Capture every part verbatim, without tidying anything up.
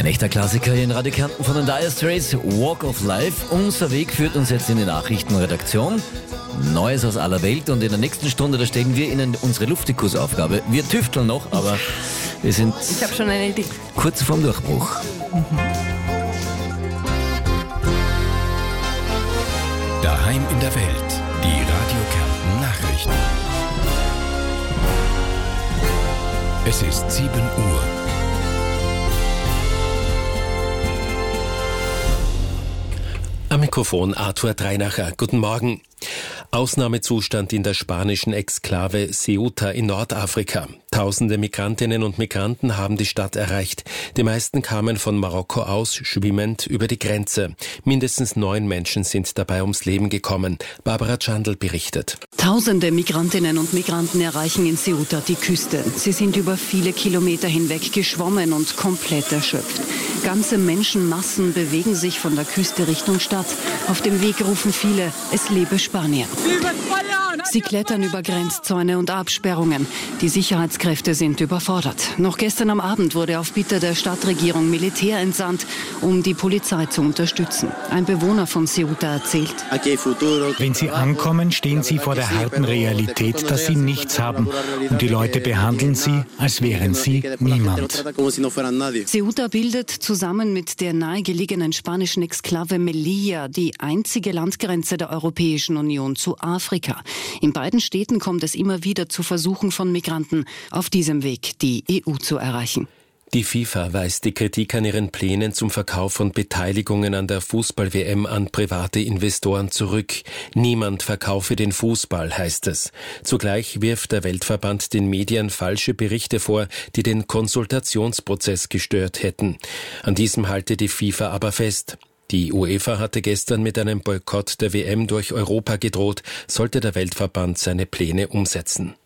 Ein echter Klassiker hier in Radio Kärnten von den Dire Straits, Walk of Life. Unser Weg führt uns jetzt in die Nachrichtenredaktion. Neues aus aller Welt, und in der nächsten Stunde, da stellen wir Ihnen unsere Luftikus-Aufgabe. Wir tüfteln noch, aber wir sind ich habe schon eine Idee. Kurz vorm Durchbruch. Mhm. Daheim in der Welt, die Radio Kärnten Nachrichten. Es ist sieben Uhr. Am Mikrofon Arthur Dreinacher. Guten Morgen. Ausnahmezustand in der spanischen Exklave Ceuta in Nordafrika. Tausende Migrantinnen und Migranten haben die Stadt erreicht. Die meisten kamen von Marokko aus, schwimmend über die Grenze. Mindestens neun Menschen sind dabei ums Leben gekommen. Barbara Chandl berichtet. Tausende Migrantinnen und Migranten erreichen in Ceuta die Küste. Sie sind über viele Kilometer hinweg geschwommen und komplett erschöpft. Ganze Menschenmassen bewegen sich von der Küste Richtung Stadt. Auf dem Weg rufen viele, es lebe Spanien. Sie klettern über Grenzzäune und Absperrungen. Die Sicherheitskräfte sind überfordert. Noch gestern am Abend wurde auf Bitte der Stadtregierung Militär entsandt, um die Polizei zu unterstützen. Ein Bewohner von Ceuta erzählt: Wenn sie ankommen, stehen sie vor der harten Realität, dass sie nichts haben. Und die Leute behandeln sie, als wären sie niemand. Ceuta bildet zusammen mit der nahegelegenen spanischen Exklave Melilla die einzige Landgrenze der Europäischen Union zu Afrika. In beiden Städten kommt es immer wieder zu Versuchen von Migranten, auf diesem Weg die E U zu erreichen. Die FIFA weist die Kritik an ihren Plänen zum Verkauf von Beteiligungen an der Fußball-W M an private Investoren zurück. Niemand verkaufe den Fußball, heißt es. Zugleich wirft der Weltverband den Medien falsche Berichte vor, die den Konsultationsprozess gestört hätten. An diesem halte die FIFA aber fest. Die UEFA hatte gestern mit einem Boykott der W M durch Europa gedroht, sollte der Weltverband seine Pläne umsetzen.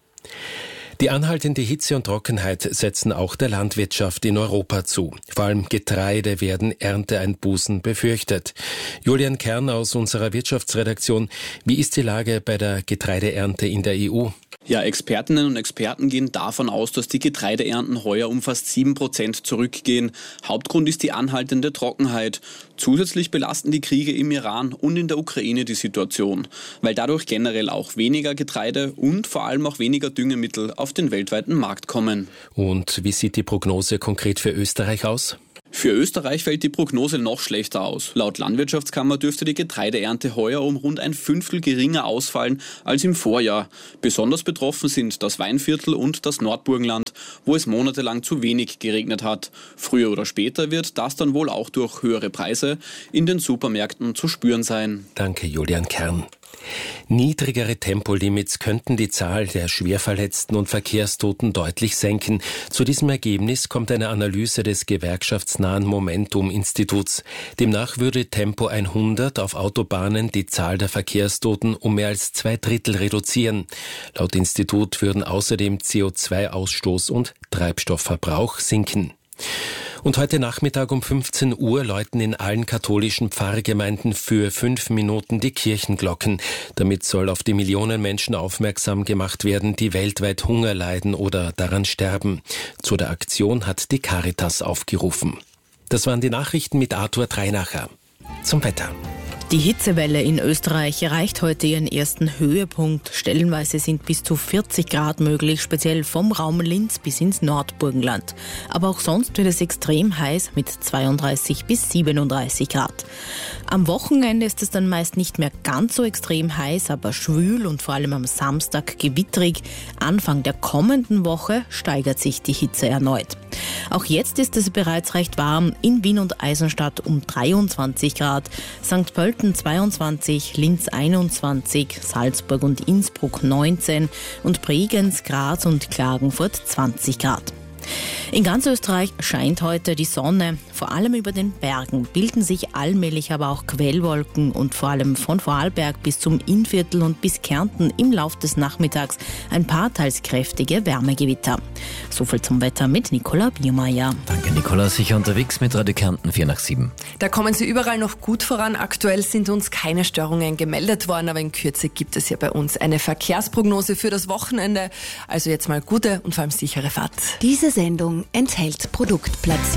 Die anhaltende Hitze und Trockenheit setzen auch der Landwirtschaft in Europa zu. Vor allem Getreide werden Ernteeinbußen befürchtet. Julian Kern aus unserer Wirtschaftsredaktion. Wie ist die Lage bei der Getreideernte in der E U? Ja, Expertinnen und Experten gehen davon aus, dass die Getreideernten heuer um fast sieben Prozent zurückgehen. Hauptgrund ist die anhaltende Trockenheit. Zusätzlich belasten die Kriege im Iran und in der Ukraine die Situation, weil dadurch generell auch weniger Getreide und vor allem auch weniger Düngemittel auf den weltweiten Markt kommen. Und wie sieht die Prognose konkret für Österreich aus? Für Österreich fällt die Prognose noch schlechter aus. Laut Landwirtschaftskammer dürfte die Getreideernte heuer um rund ein Fünftel geringer ausfallen als im Vorjahr. Besonders betroffen sind das Weinviertel und das Nordburgenland, wo es monatelang zu wenig geregnet hat. Früher oder später wird das dann wohl auch durch höhere Preise in den Supermärkten zu spüren sein. Danke, Julian Kern. Niedrigere Tempolimits könnten die Zahl der Schwerverletzten und Verkehrstoten deutlich senken. Zu diesem Ergebnis kommt eine Analyse des gewerkschaftsnahen Momentum-Instituts. Demnach würde Tempo hundert auf Autobahnen die Zahl der Verkehrstoten um mehr als zwei Drittel reduzieren. Laut Institut würden außerdem C O zwei Ausstoß und Treibstoffverbrauch sinken. Und heute Nachmittag um fünfzehn Uhr läuten in allen katholischen Pfarrgemeinden für fünf Minuten die Kirchenglocken. Damit soll auf die Millionen Menschen aufmerksam gemacht werden, die weltweit Hunger leiden oder daran sterben. Zu der Aktion hat die Caritas aufgerufen. Das waren die Nachrichten mit Arthur Dreinacher. Zum Wetter. Die Hitzewelle in Österreich erreicht heute ihren ersten Höhepunkt. Stellenweise sind bis zu vierzig Grad möglich, speziell vom Raum Linz bis ins Nordburgenland. Aber auch sonst wird es extrem heiß mit zweiunddreißig bis siebenunddreißig Grad. Am Wochenende ist es dann meist nicht mehr ganz so extrem heiß, aber schwül und vor allem am Samstag gewitterig. Anfang der kommenden Woche steigert sich die Hitze erneut. Auch jetzt ist es bereits recht warm. In Wien und Eisenstadt um dreiundzwanzig Grad, Sankt Pölten zweiundzwanzig, Linz einundzwanzig, Salzburg und Innsbruck neunzehn und Bregenz, Graz und Klagenfurt zwanzig Grad. In ganz Österreich scheint heute die Sonne. Vor allem über den Bergen bilden sich allmählich aber auch Quellwolken und vor allem von Vorarlberg bis zum Innviertel und bis Kärnten im Lauf des Nachmittags ein paar teils kräftige Wärmegewitter. Soviel zum Wetter mit Nicola Biermeier. Danke, Nicola. Sicher unterwegs mit Radio Kärnten vier nach sieben. Da kommen Sie überall noch gut voran. Aktuell sind uns keine Störungen gemeldet worden, aber in Kürze gibt es ja bei uns eine Verkehrsprognose für das Wochenende. Also jetzt mal gute und vor allem sichere Fahrt. Diese Sendung enthält Produktplatzierung.